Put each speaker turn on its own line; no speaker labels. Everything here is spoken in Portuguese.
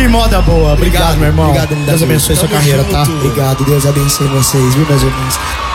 moda boa. Obrigado, meu irmão.
Obrigado, MW.
Deus abençoe sua
Tamo
carreira, tá?
junto. Obrigado, Deus abençoe vocês, viu, meus irmãos?